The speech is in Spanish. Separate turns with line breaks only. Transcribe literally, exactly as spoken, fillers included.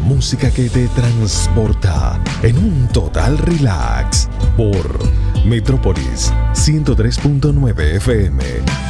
música que te transporta en un total relax por Metrópolis ciento tres punto nueve F M.